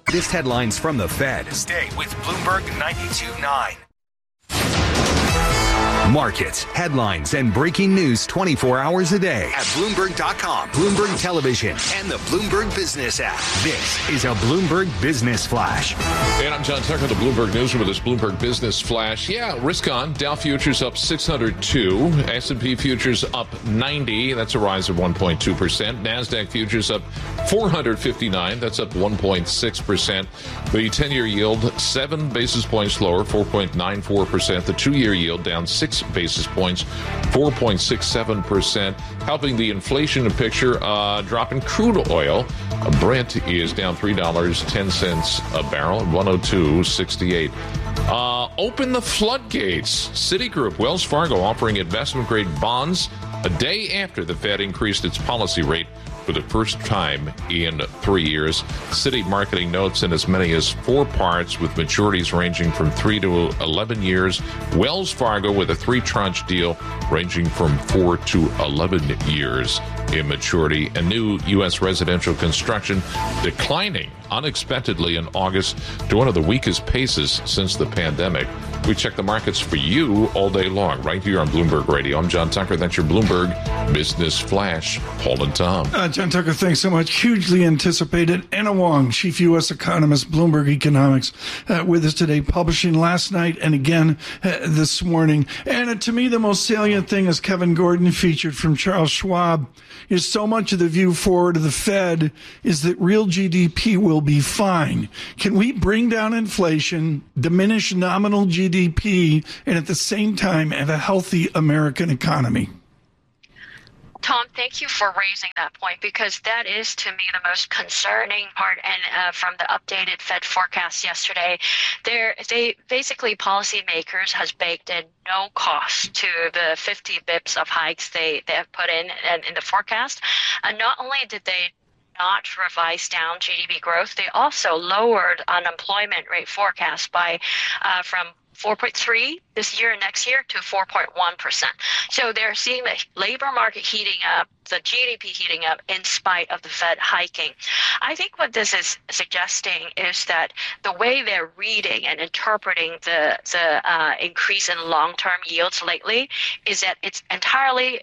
Latest headlines from the Fed. Stay with Bloomberg 92.9. Markets, headlines, and breaking news 24 hours a day at Bloomberg.com, Bloomberg Television, and the Bloomberg Business app. This is a Bloomberg Business Flash. And I'm John Tucker, the Bloomberg Newsroom with this Bloomberg Business Flash. Yeah, risk on. Dow futures up 602. S&P futures up 90. That's a rise of 1.2%. NASDAQ futures up 459. That's up 1.6%. The 10-year yield, 7 basis points lower, 4.94%. The 2-year yield down 6 basis points, 4.67%, helping the inflation picture. Drop in crude oil. Brent is down $3.10 a barrel, 102.68. Open the floodgates. Citigroup, Wells Fargo offering investment-grade bonds a day after the Fed increased its policy rate for the first time in 3 years. Citi marketing notes in as many as 4 parts with maturities ranging from 3 to 11 years. Wells Fargo with a 3-tranche deal ranging from 4 to 11 years in maturity. And new U.S. residential construction declining unexpectedly in August to one of the weakest paces since the pandemic. We check the markets for you all day long, right here on Bloomberg Radio. I'm John Tucker. That's your Bloomberg Business Flash. Paul and Tom. John Tucker, thanks so much. Hugely anticipated. Anna Wong, chief U.S. economist, Bloomberg Economics, with us today, publishing last night and again this morning. And to me, the most salient thing, as Kevin Gordon featured from Charles Schwab, is so much of the view forward of the Fed is that real GDP will be fine. Can we bring down inflation, diminish nominal GDP, and at the same time have a healthy American economy? Tom, thank you for raising that point, because that is, to me, the most concerning part. And from the updated Fed forecast yesterday, they basically, policymakers has baked in no cost to the 50 bips of hikes they have put in the forecast. And not only did they not revise down GDP growth, they also lowered unemployment rate forecast by from 4.3 this year and next year to 4.1%. So they're seeing the labor market heating up, the GDP heating up in spite of the Fed hiking. I think what this is suggesting is that the way they're reading and interpreting the increase in long-term yields lately is that it's entirely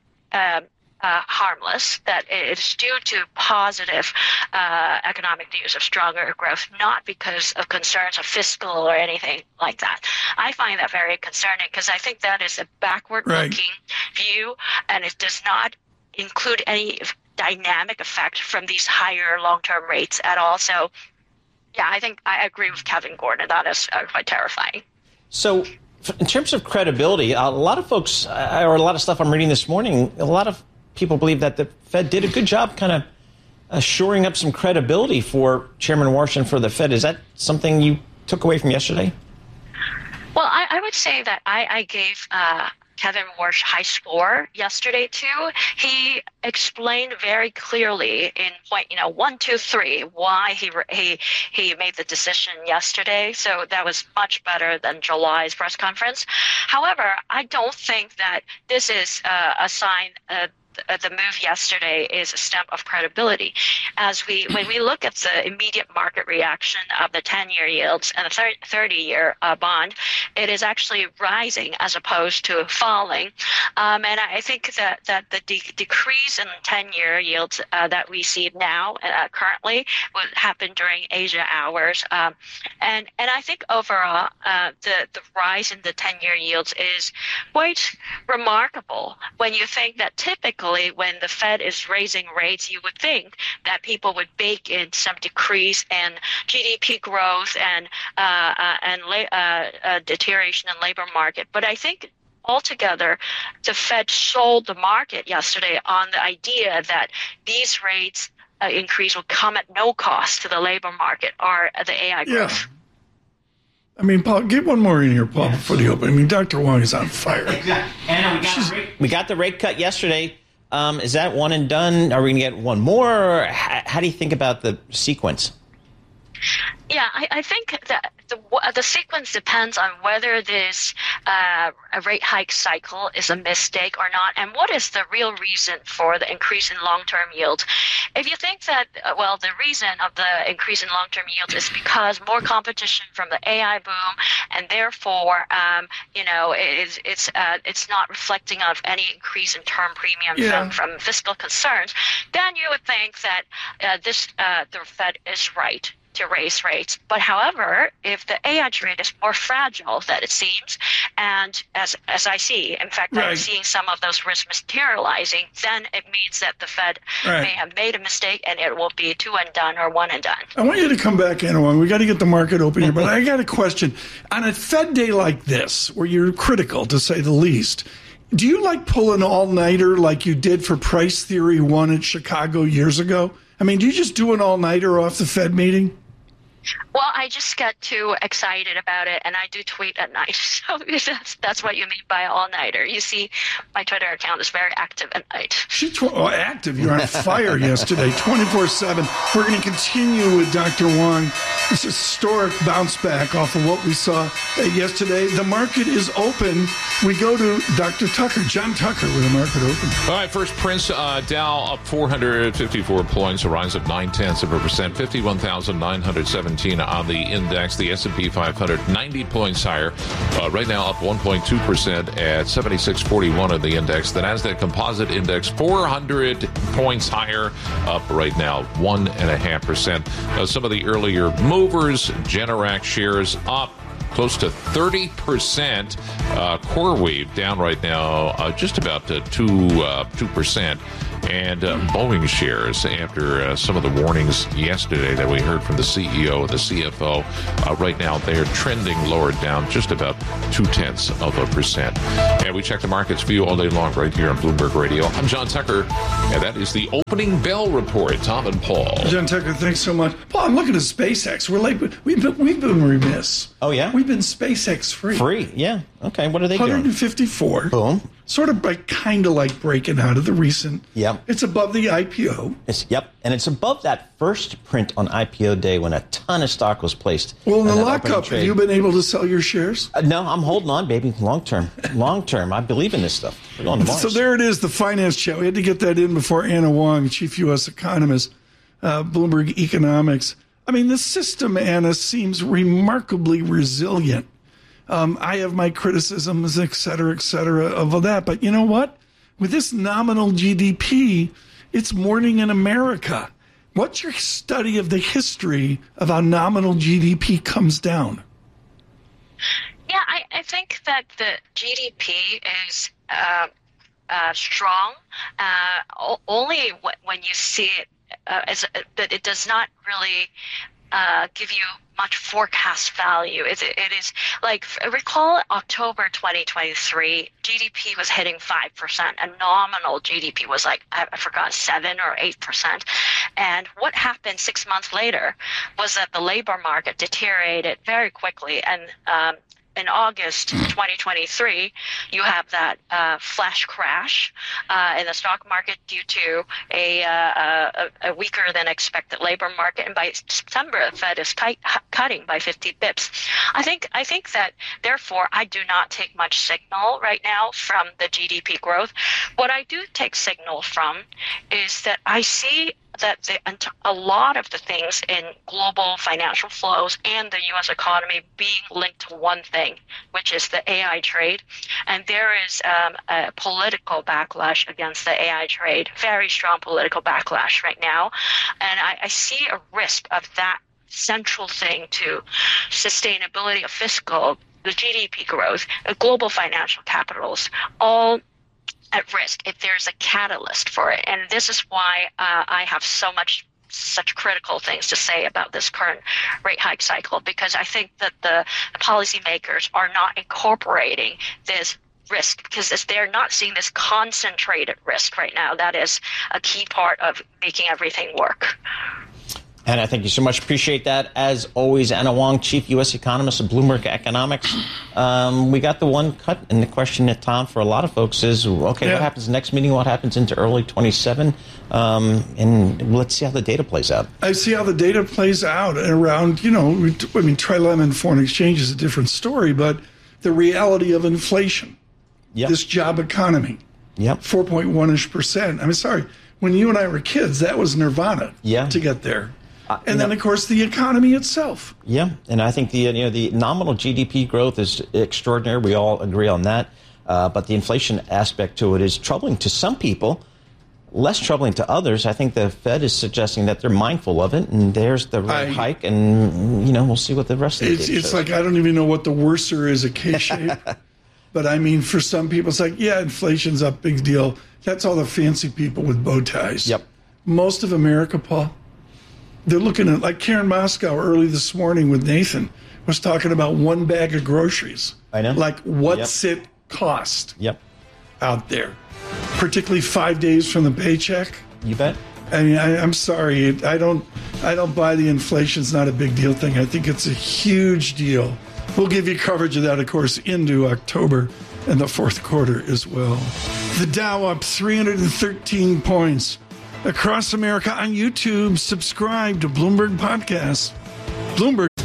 harmless, that it's due to positive economic news of stronger growth, not because of concerns of fiscal or anything like that. I find that very concerning, because I think that is a backward-looking view, and it does not include any dynamic effect from these higher long-term rates at all. So, yeah, I think I agree with Kevin Gordon. That is quite terrifying. So, in terms of credibility, a lot of folks, or a lot of stuff I'm reading this morning, a lot of people believe that the Fed did a good job kind of shoring up some credibility for Chairman Warsh and for the Fed. Is that something you took away from yesterday? Well, I would say that I gave Kevin Warsh high score yesterday too. He explained very clearly in point 1, 2, 3 why he made the decision yesterday. So that was much better than July's press conference. However, I don't think that this is a sign the move yesterday is a stamp of credibility. When we look at the immediate market reaction of the 10-year yields and the 30-year bond, it is actually rising as opposed to falling. And I think that the decrease in 10-year yields that we see now currently would happen during Asia hours. And I think overall the rise in the 10-year yields is quite remarkable when you think that typically when the Fed is raising rates, you would think that people would bake in some decrease in GDP growth and deterioration in labor market. But I think altogether, the Fed sold the market yesterday on the idea that these rates increase will come at no cost to the labor market or the AI growth. Yeah. I mean, Paul, get one more in here, Paul, before the open. I mean, Dr. Wong is on fire. Exactly. Anna, we got the rate cut yesterday. Is that one and done? Are we going to get one more? Or how do you think about the sequence? Yeah, I think that the sequence depends on whether this a rate hike cycle is a mistake or not, and what is the real reason for the increase in long-term yield. If you think that, the reason of the increase in long-term yield is because more competition from the AI boom, and therefore, it's not reflecting of any increase in term premium from fiscal concerns, then you would think that the Fed is right to raise rates. But however, if the AI trade is more fragile than it seems, and as I see, in fact, I'm seeing some of those risks materializing, then it means that the Fed may have made a mistake and it will be two and done or one and done. I want you to come back, Anna Wong. We got to get the market open here, but I got a question. On a Fed day like this, where you're critical to say the least, do you like pull an all-nighter like you did for Price Theory 1 at Chicago years ago? I mean, do you just do an all-nighter off the Fed meeting? Well, I just get too excited about it, and I do tweet at night. So that's what you mean by all-nighter. You see, my Twitter account is very active at night. Active. You're on fire yesterday, 24/7. We're going to continue with Dr. Wong. This historic bounce back off of what we saw yesterday. The market is open. We go to Dr. Tucker, John Tucker, with the market open. All right, first Prince, Dow up 454 points, a rise of 0.9%, 51,917 on the index. The S&P 500, 90 points higher, right now up 1.2% at 7641 of the index. The Nasdaq Composite Index, 400 points higher, up right now 1.5%. Some of the earlier movers, Generac shares up close to 30%. CoreWeave down right now just about 2%. And Boeing shares, after some of the warnings yesterday that we heard from the CEO and the CFO, right now they are trending lower, down just about 0.2%. And we check the markets view all day long right here on Bloomberg Radio. I'm John Tucker, and that is the opening bell report. Tom and Paul. John Tucker, thanks so much. Paul, I'm looking at SpaceX. We're late, but we've been remiss. Oh, yeah? We've been SpaceX free. Free, yeah. Okay, what are they doing? 154. Boom. Sort of kind of like breaking out of the recent. Yep. It's above the IPO. And it's above that first print on IPO day when a ton of stock was placed. Well, in the lockup, have you been able to sell your shares? No, I'm holding on, baby. Long term. I believe in this stuff. We're going to Mars. So there it is, the finance chat. We had to get that in before Anna Wong, chief U.S. economist, Bloomberg Economics. I mean, the system, Anna, seems remarkably resilient. I have my criticisms, et cetera, of that. But you know what? With this nominal GDP, it's morning in America. What's your study of the history of how nominal GDP comes down? Yeah, I think that the GDP is strong only when you see it that it does not really give you much forecast value. It is like, recall October 2023, GDP was hitting 5%, and nominal GDP was like, I forgot, 7 or 8%. And what happened 6 months later was that the labor market deteriorated very quickly, and in August 2023, you have that flash crash in the stock market due to a weaker than expected labor market. And by September, the Fed is cutting by 50 bips. I think that, therefore, I do not take much signal right now from the GDP growth. What I do take signal from is that I see that a lot of the things in global financial flows and the U.S. economy being linked to one thing, which is the AI trade. And there is a political backlash against the AI trade, very strong political backlash right now. And I see a risk of that central thing to sustainability of fiscal, the GDP growth, global financial capitals, all at risk if there's a catalyst for it. And this is why I have such critical things to say about this current rate hike cycle, because I think that the policymakers are not incorporating this risk, because they're not seeing this concentrated risk right now. That is a key part of making everything work. And I thank you so much. Appreciate that. As always, Anna Wong, Chief U.S. Economist of Bloomberg Economics. We got the one cut, and the question at Tom for a lot of folks is, okay, What happens next meeting? What happens into early 27? And let's see how the data plays out. I see how the data plays out around, trilemma and foreign exchange is a different story, but the reality of inflation, this job economy, 4.1%. I'm sorry, when you and I were kids, that was nirvana to get there. And then, of course, the economy itself. Yeah, and I think the nominal GDP growth is extraordinary. We all agree on that. But the inflation aspect to it is troubling to some people, less troubling to others. I think the Fed is suggesting that they're mindful of it, and there's the rate hike, and we'll see what the rest of the data It's like I don't even know what the worser is, a K-shape. But I mean, for some people, it's like, inflation's up, big deal. That's all the fancy people with bow ties. Yep. Most of America, Paul, they're looking at, like Karen Moscow early this morning with Nathan, was talking about one bag of groceries. I know. Like, what's it cost out there? Particularly 5 days from the paycheck. You bet. I mean, I'm sorry. I don't buy the inflation's not a big deal thing. I think it's a huge deal. We'll give you coverage of that, of course, into October and the fourth quarter as well. The Dow up 313 points. Across America on YouTube, subscribe to Bloomberg Podcasts. Bloomberg.